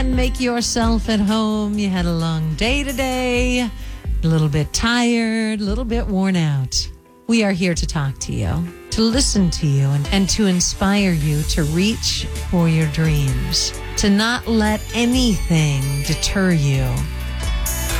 And make yourself at home. You had a long day today, a little bit tired, a little bit worn out. We are here to talk to you, to listen to you, and to inspire you to reach for your dreams, to not let anything deter you